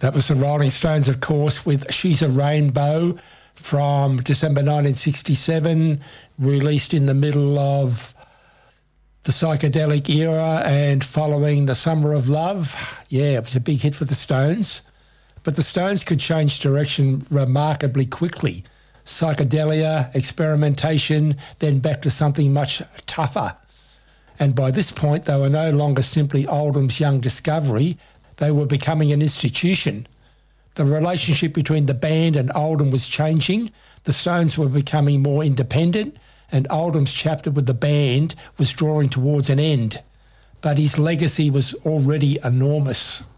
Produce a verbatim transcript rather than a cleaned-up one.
That was the Rolling Stones, of course, with She's a Rainbow from December nineteen sixty-seven, released in the middle of the psychedelic era and following the Summer of Love. Yeah, it was a big hit for the Stones. But the Stones could change direction remarkably quickly. Psychedelia, experimentation, then back to something much tougher. And by this point, they were no longer simply Oldham's young discovery. They were becoming an institution. The relationship between the band and Oldham was changing. The Stones were becoming more independent, and Oldham's chapter with the band was drawing towards an end. But his legacy was already enormous.